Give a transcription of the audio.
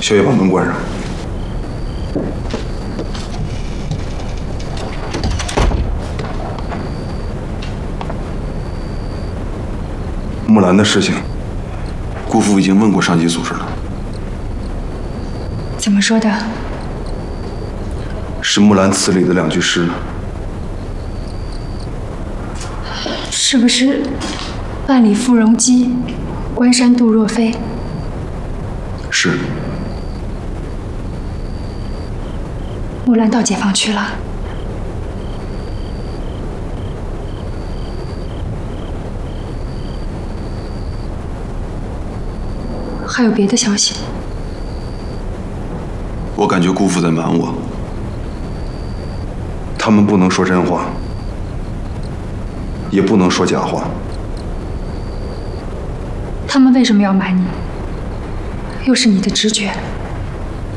小野把门关上。木兰的事情，姑父已经问过上级组织了。 怎么说的？ 是木兰词里的2句诗。 是不是“万里赴戎机，关山度若飞”？ 是。 木兰到解放区了。还有别的消息？ 我感觉姑父在瞒我。他们不能说真话，也不能说假话。 他们为什么要瞒你？又是你的直觉。